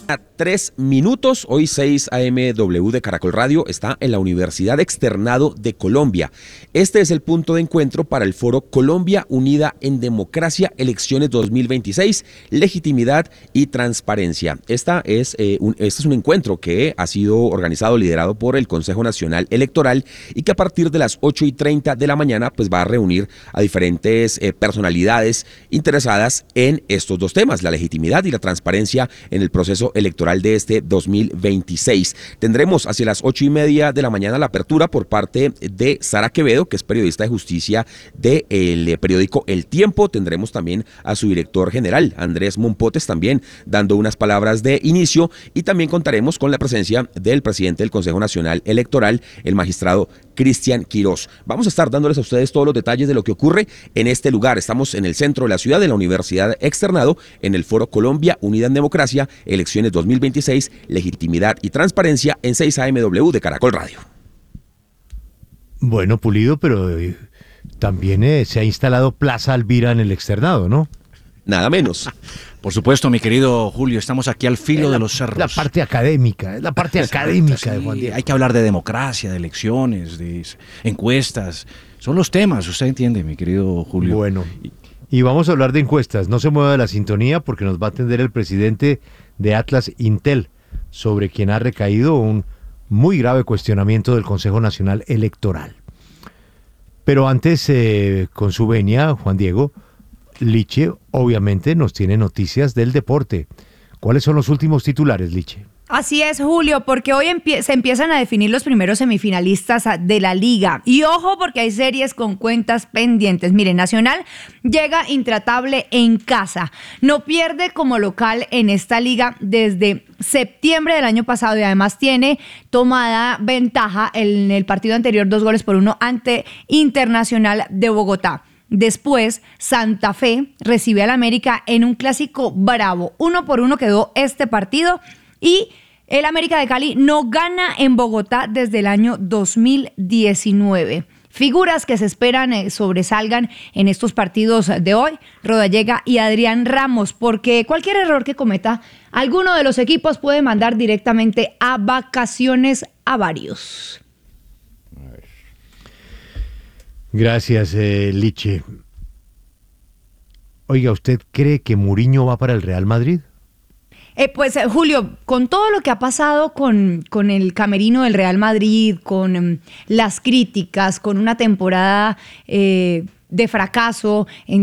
A 3 minutos, hoy 6 AMW de Caracol Radio está en la Universidad Externado de Colombia. Este es el punto de encuentro para el foro Colombia Unida en Democracia, Elecciones 2026, Legitimidad y Transparencia. Este es un encuentro que ha sido organizado, liderado por el Consejo Nacional Electoral y que a partir de las 8:30 de la mañana pues va a reunir a diferentes personalidades interesadas en estos dos temas, la legitimidad y la transparencia en el proceso electoral de este 2026. Tendremos hacia las 8:30 de la mañana la apertura por parte de Sara Quevedo, que es periodista de justicia del periódico El Tiempo. Tendremos también a su director general, Andrés Mompotes, también dando unas palabras de inicio, y también contaremos con la presencia del presidente del Consejo Nacional Electoral, el magistrado Cristian Quirós. Vamos a estar dándoles a ustedes todos los detalles de lo que ocurre en este lugar. Estamos en el centro de la ciudad, de la Universidad Externado, en el foro Colombia Unida en Democracia, Elecciones 2026, Legitimidad y Transparencia, en 6 AMW de Caracol Radio. Bueno, Pulido, pero también se ha instalado Plaza Alvira en el Externado, ¿no? Nada menos. Por supuesto, mi querido Julio, estamos aquí al filo de los cerros. La parte académica, es la parte académica de Juan Diego. Hay que hablar de democracia, de elecciones, de encuestas. Son los temas, usted entiende, mi querido Julio. Bueno, y vamos a hablar de encuestas. No se mueva de la sintonía porque nos va a atender el presidente de Atlas Intel, sobre quien ha recaído un muy grave cuestionamiento del Consejo Nacional Electoral. Pero antes, con su venia, Juan Diego, Liche obviamente nos tiene noticias del deporte. ¿Cuáles son los últimos titulares, Liche? Así es, Julio, porque hoy se empiezan a definir los primeros semifinalistas de la liga. Y ojo, porque hay series con cuentas pendientes. Mire, Nacional llega intratable en casa. No pierde como local en esta liga desde septiembre del año pasado y además tiene tomada ventaja en el partido anterior 2-1 ante Internacional de Bogotá. Después, Santa Fe recibe al América en un clásico bravo. 1-1 quedó este partido y el América de Cali no gana en Bogotá desde el año 2019. Figuras que se esperan sobresalgan en estos partidos de hoy, Rodallega y Adrián Ramos, porque cualquier error que cometa alguno de los equipos puede mandar directamente a vacaciones a varios. Gracias, Liche. Oiga, ¿usted cree que Mourinho va para el Real Madrid? Pues Julio, con todo lo que ha pasado con el camerino del Real Madrid, con las críticas, con una temporada de fracaso en